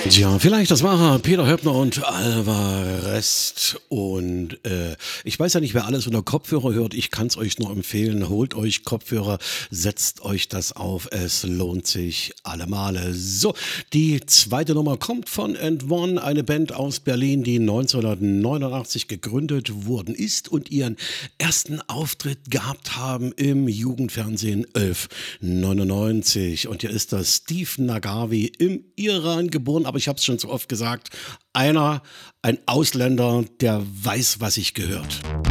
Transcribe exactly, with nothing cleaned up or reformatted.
Ja, vielleicht, das war Peter Höppner und Alvarez. Und äh, ich weiß ja nicht, wer alles unter Kopfhörer hört. Ich kann es euch nur empfehlen. Holt euch Kopfhörer, setzt euch das auf. Es lohnt sich alle Male. So, die zweite Nummer kommt von And One, eine Band aus Berlin, die neunzehnhundertneunundachtzig gegründet worden ist und ihren ersten Auftritt gehabt haben im Jugendfernsehen elf neunundneunzig. Und hier ist das Steve Nagavi, im Iran geboren, aber ich habe es schon so oft gesagt, einer, ein Ausländer, der weiß, was sich gehört.